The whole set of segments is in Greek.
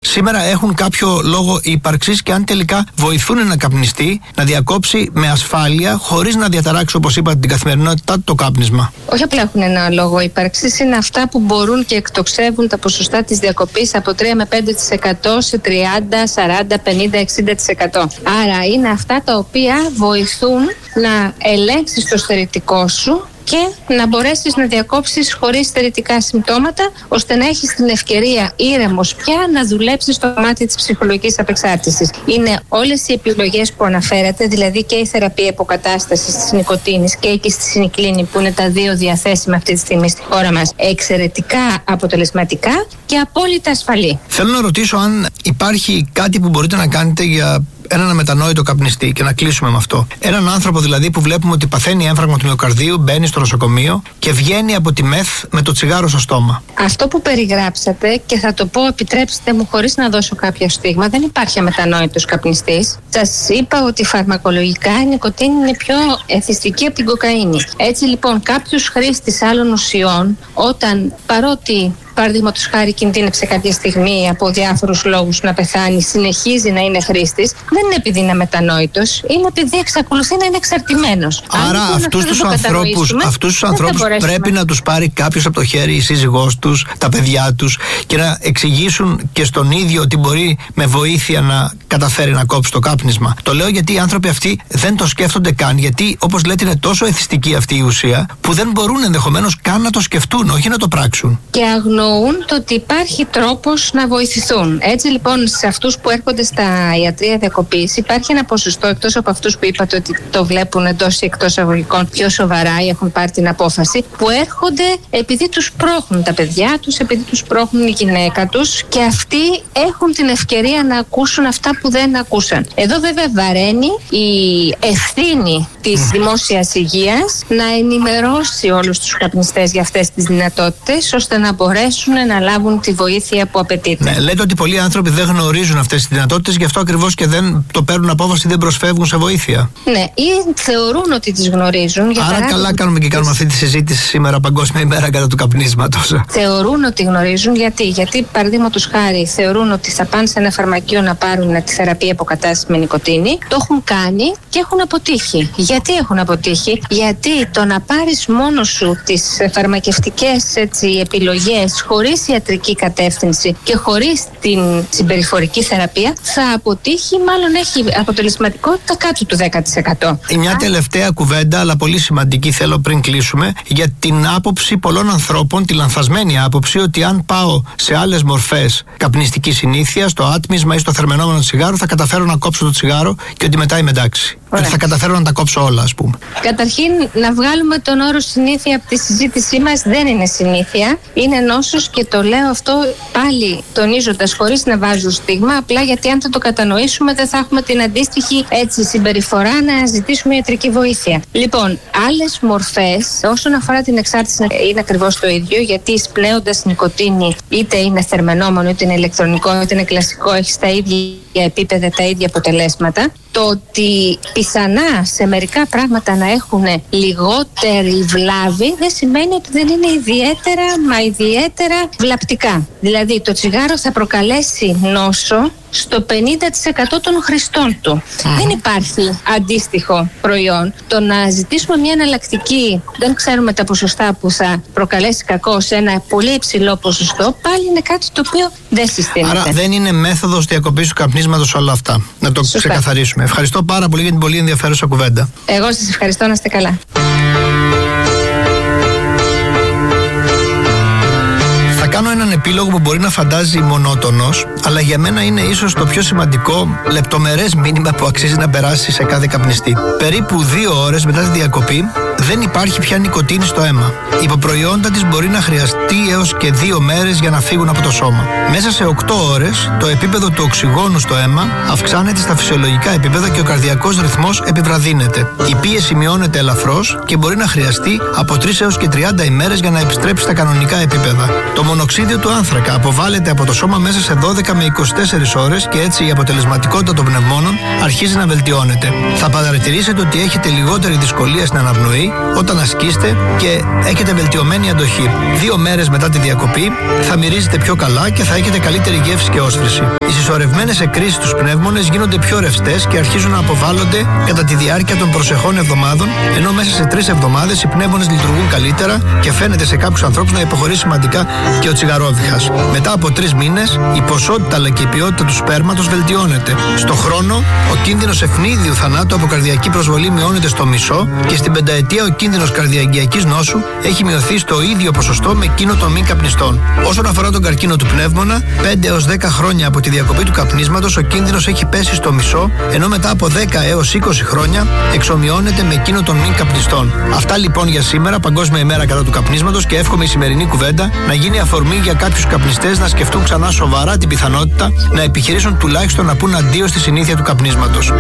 σήμερα έχουν κάποιο λόγο ύπαρξης και αν τελικά βοηθούν ένα καπνιστή να διακόψει με ασφάλεια, χωρίς να διαταράξει, όπως είπατε, την καθημερινότητά του το κάπνισμα. Όχι απλά έχουν ένα λόγο ύπαρξης, είναι αυτά που μπορούν και εκτοξεύουν τα ποσοστά της διακοπής από 3 με 5% σε 30, 40, 50, 60%. Άρα είναι αυτά τα οποία βοηθούν να ελέγξεις το στερητικό σου και να μπορέσεις να διακόψεις χωρίς στερητικά συμπτώματα, ώστε να έχεις την ευκαιρία ήρεμος πια να δουλέψεις στο κομμάτι της ψυχολογικής απεξάρτησης. Είναι όλες οι επιλογές που αναφέρατε, δηλαδή και η θεραπεία υποκατάστασης της νοικοτήνης και η συνοκλίνη, που είναι τα δύο διαθέσιμα αυτή τη στιγμή στη χώρα μας, εξαιρετικά αποτελεσματικά και απόλυτα ασφαλή. Θέλω να ρωτήσω αν υπάρχει κάτι που μπορείτε να κάνετε για έναν αμετανόητο καπνιστή και να κλείσουμε με αυτό. Έναν άνθρωπο δηλαδή που βλέπουμε ότι παθαίνει έμφραγμα του μυοκαρδίου, μπαίνει στο νοσοκομείο και βγαίνει από τη ΜΕΘ με το τσιγάρο στο στόμα. Αυτό που περιγράψατε, και θα το πω, επιτρέψτε μου, χωρίς να δώσω κάποιο στίγμα, δεν υπάρχει αμετανόητος καπνιστής. Σας είπα ότι φαρμακολογικά η νοικοτήνη είναι πιο εθιστική από την κοκαίνη. Έτσι λοιπόν, κάποιος χρήστης άλλων ουσιών, όταν παρότι παραδείγματος χάρη κινδύνεψε κάποια στιγμή από διάφορους λόγους να πεθάνει, συνεχίζει να είναι χρήστης, δεν είναι επειδή είναι αμετανόητος, είναι επειδή εξακολουθεί να είναι εξαρτημένος. Άρα αυτούς τους ανθρώπους πρέπει να τους πάρει κάποιος από το χέρι, η σύζυγός τους, τα παιδιά τους, και να εξηγήσουν και στον ίδιο ότι μπορεί με βοήθεια να καταφέρει να κόψει το κάπνισμα. Το λέω γιατί οι άνθρωποι αυτοί δεν το σκέφτονται καν, γιατί όπως λέτε είναι τόσο εθιστική αυτή η ουσία που δεν μπορούν ενδεχομένως καν να το σκεφτούν, όχι να το πράξουν. Και αγνοούν το ότι υπάρχει τρόπος να βοηθηθούν. Έτσι λοιπόν, σε αυτούς που έρχονται στα ιατρεία διακοπής υπάρχει ένα ποσοστό, εκτός από αυτούς που είπατε ότι το βλέπουν εντός ή εκτός αγωγικών πιο σοβαρά ή έχουν πάρει την απόφαση, που έρχονται επειδή τους πρόχνουν τα παιδιά τους, επειδή τους πρόχνουν η γυναίκα τους, και αυτοί έχουν την ευκαιρία να ακούσουν αυτά που δεν ακούσαν. Εδώ βέβαια βαραίνει η ευθύνη της δημόσιας υγείας να ενημερώσει όλους τους καπνιστές για αυτές τις δυνατότητες, ώστε να μπορέσουν να λάβουν τη βοήθεια που απαιτείται. Ναι, λέτε ότι πολλοί άνθρωποι δεν γνωρίζουν αυτές τις δυνατότητες, γι' αυτό ακριβώς και δεν το παίρνουν απόφαση, δεν προσφεύγουν σε βοήθεια. Ναι, ή θεωρούν ότι τις γνωρίζουν. Άρα καλά κάνουμε και κάνουμε αυτή τη συζήτηση σήμερα, Παγκόσμια ημέρα κατά του καπνίσματος. Θεωρούν ότι γνωρίζουν. Γιατί παραδείγματος χάρη θεωρούν ότι θα πάνε σε ένα φαρμακείο να πάρουν τη θεραπεία υποκατάστασης με νοικοτήνη, το έχουν κάνει και έχουν αποτύχει. Γιατί έχουν αποτύχει? Γιατί το να πάρεις μόνος σου τις φαρμακευτικές επιλογές χωρίς ιατρική κατεύθυνση και χωρίς την συμπεριφορική θεραπεία θα αποτύχει, μάλλον έχει αποτελεσματικότητα κάτω του 10%. Μια τελευταία κουβέντα, αλλά πολύ σημαντική, θέλω πριν κλείσουμε, για την άποψη πολλών ανθρώπων, τη λανθασμένη άποψη ότι αν πάω σε άλλες μορφές καπνιστικής συνήθειας, στο άτμισμα ή στο θερμαινόμενο τσιγάρο, θα καταφέρω να κόψω το τσιγάρο και ότι μετά είμαι εντάξει. Ότι θα καταφέρω να τα κόψω όλα, ας πούμε. Καταρχήν, να βγάλουμε τον όρο συνήθεια από τη συζήτησή μας. Δεν είναι συνήθεια. Είναι νόσος, και το λέω αυτό πάλι τονίζοντας, χωρίς να βάζω στίγμα, απλά γιατί αν θα το κατανοήσουμε δεν θα έχουμε την αντίστοιχη συμπεριφορά να ζητήσουμε ιατρική βοήθεια. Λοιπόν, άλλες μορφές, όσον αφορά την εξάρτηση, είναι ακριβώς το ίδιο, γιατί εισπνέοντας νοικοτήνη, είτε είναι θερμαινόμενο, είτε είναι ηλεκτρονικό, είτε είναι κλασικό, έχει τα ίδια επίπεδα, τα ίδια αποτελέσματα. Το ότι πιθανά σε μερικά πράγματα να έχουν λιγότερη βλάβη δεν σημαίνει ότι δεν είναι ιδιαίτερα βλαπτικά. Δηλαδή το τσιγάρο θα προκαλέσει νόσο στο 50% των χρηστών του. Δεν υπάρχει αντίστοιχο προϊόν. Το να ζητήσουμε μια εναλλακτική, δεν ξέρουμε τα ποσοστά που θα προκαλέσει κακό σε ένα πολύ υψηλό ποσοστό, πάλι είναι κάτι το οποίο δεν συστήνεται. Άρα δεν είναι μέθοδος διακοπής του καπνίσματος όλα αυτά. Να το ξεκαθαρίσουμε. Ευχαριστώ πάρα πολύ για την πολύ ενδιαφέρουσα κουβέντα. Εγώ σας ευχαριστώ, να είστε καλά. Κάνω έναν επίλογο που μπορεί να φαντάζει μονότονος, αλλά για μένα είναι ίσως το πιο σημαντικό λεπτομερές μήνυμα που αξίζει να περάσει σε κάθε καπνιστή. Περίπου 2 ώρες μετά τη διακοπή δεν υπάρχει πια νοικοτήνη στο αίμα. Οι υποπροϊόντα της μπορεί να χρειαστεί έως και 2 μέρες για να φύγουν από το σώμα. Μέσα σε 8 ώρες το επίπεδο του οξυγόνου στο αίμα αυξάνεται στα φυσιολογικά επίπεδα και ο καρδιακός ρυθμός επιβραδύνεται. Η πίεση μειώνεται ελαφρώς και μπορεί να χρειαστεί από 3 έως και 30 ημέρες για να επιστρέψει στα κανονικά επίπεδα. Το μονοξίδιο του του άνθρακα αποβάλλεται από το σώμα μέσα σε 12 με 24 ώρες και έτσι η αποτελεσματικότητα των πνευμόνων αρχίζει να βελτιώνεται. Θα παρατηρήσετε ότι έχετε λιγότερη δυσκολία στην αναπνοή όταν ασκήσετε και έχετε βελτιωμένη αντοχή. 2 μέρες μετά τη διακοπή θα μυρίζετε πιο καλά και θα έχετε καλύτερη γεύση και όσφρηση. Οι συσσωρευμένες εκκρίσεις στους πνεύμονες γίνονται πιο ρευστές και αρχίζουν να αποβάλλονται κατά τη διάρκεια των προσεχών εβδομάδων, ενώ μέσα σε 3 εβδομάδες οι πνεύμονες λειτουργούν καλύτερα και φαίνεται σε κάποιους ανθρώπους να υποχωρεί σημαντικά και ο τσιγαρόβιχας. Μετά από 3 μήνες, η ποσότητα αλλά και η ποιότητα του σπέρματος βελτιώνεται. Στο χρόνο, ο κίνδυνος ευνίδιου θανάτου από καρδιακή προσβολή μειώνεται στο μισό και στην πενταετία ο κίνδυνος καρδιαγγειακής νόσου έχει μειωθεί στο ίδιο ποσοστό με εκείνο των μη καπνιστών. Όσον αφορά τον καρκίνο του πνεύμονα, 5 έως 10 χρόνια από τη διακοπή του καπνίσματος ο κίνδυνος έχει πέσει στο μισό, ενώ μετά από 10 έως 20 χρόνια εξομοιώνεται με εκείνο των μη καπνιστών. Αυτά λοιπόν για σήμερα, Παγκόσμια ημέρα κατά του καπνίσματος, και εύχομαι η σημερινή κουβέντα να γίνει αφορμή για κάποιους καπνιστές να σκεφτούν ξανά σοβαρά την πιθανότητα να επιχειρήσουν τουλάχιστον να πούν αντίο στη συνήθεια του καπνίσματος.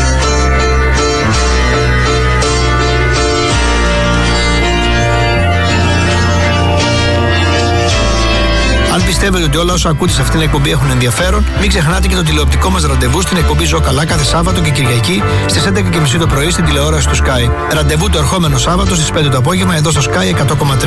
Αν πιστεύετε ότι όλα όσα ακούτε σε αυτήν την εκπομπή έχουν ενδιαφέρον, μην ξεχνάτε και το τηλεοπτικό μας ραντεβού στην εκπομπή Ζω Καλά κάθε Σάββατο και Κυριακή στις 11:30 το πρωί στην τηλεόραση του Sky. Ραντεβού το ερχόμενο Σάββατο στις 5 το απόγευμα εδώ στο Sky 100,3.